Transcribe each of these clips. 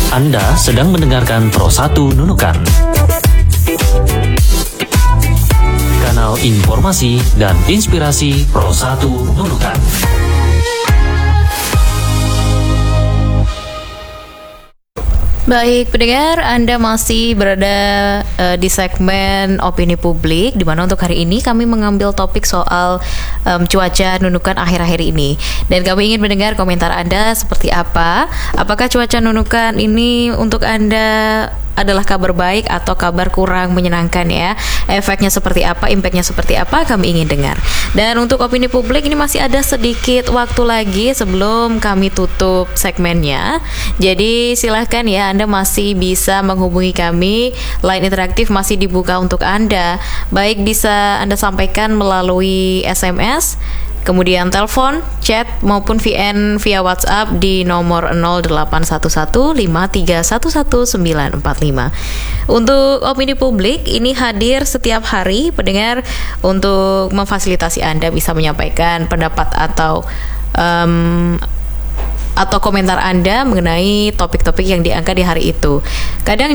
Anda sedang mendengarkan Pro 1 Nunukan, kanal informasi dan inspirasi Pro 1 Nunukan. Baik pendengar, Anda masih berada di segmen opini publik, di mana untuk hari ini kami mengambil topik soal cuaca nunukan akhir-akhir ini. Dan kami ingin mendengar komentar Anda seperti apa. Apakah cuaca nunukan ini untuk Anda adalah kabar baik atau kabar kurang menyenangkan ya? Efeknya seperti apa, impactnya seperti apa, kami ingin dengar. Dan untuk opini publik ini masih ada sedikit waktu lagi sebelum kami tutup segmennya. Jadi silahkan ya, Anda masih bisa menghubungi kami. Line interaktif masih dibuka untuk Anda. Baik bisa Anda sampaikan melalui SMS, kemudian telepon, chat, maupun VN via WhatsApp di nomor 081153111945. Untuk opini publik ini hadir setiap hari pendengar untuk memfasilitasi Anda bisa menyampaikan pendapat atau komentar Anda mengenai topik-topik yang diangkat di hari itu. Kadang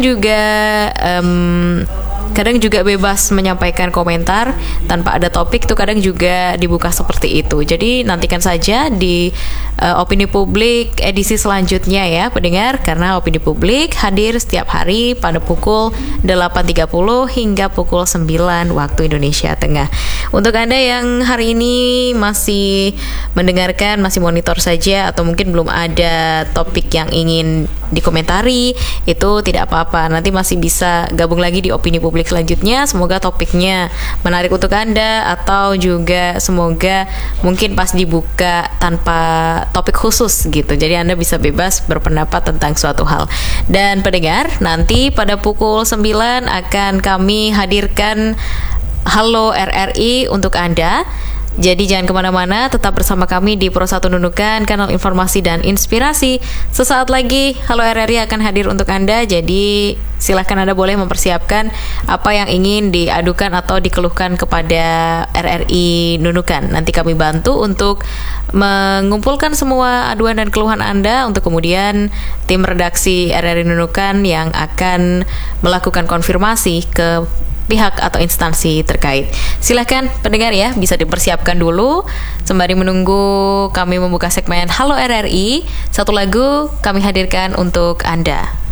juga bebas menyampaikan komentar tanpa ada topik, itu kadang juga dibuka seperti itu. Jadi nantikan saja di opini publik edisi selanjutnya ya pendengar, karena opini publik hadir setiap hari pada pukul 8.30 hingga pukul 9 waktu Indonesia Tengah. Untuk Anda yang hari ini masih mendengarkan, masih monitor saja atau mungkin belum ada topik yang ingin dikomentari, itu tidak apa-apa, nanti masih bisa gabung lagi di opini publik selanjutnya. Semoga topiknya menarik untuk Anda, atau juga semoga mungkin pas dibuka tanpa topik khusus gitu, jadi Anda bisa bebas berpendapat tentang suatu hal. Dan pendengar, nanti pada pukul 9 akan kami hadirkan Halo RRI untuk Anda. Jadi jangan kemana-mana, tetap bersama kami di Pro 1 Nunukan, kanal informasi dan inspirasi. Sesaat lagi Halo RRI akan hadir untuk Anda. Jadi silahkan Anda boleh mempersiapkan apa yang ingin diadukan atau dikeluhkan kepada RRI Nunukan. Nanti kami bantu untuk mengumpulkan semua aduan dan keluhan Anda, untuk kemudian tim redaksi RRI Nunukan yang akan melakukan konfirmasi ke pihak atau instansi terkait. Silahkan pendengar ya, bisa dipersiapkan dulu sembari menunggu kami membuka segmen Halo RRI. Satu lagu kami hadirkan untuk Anda.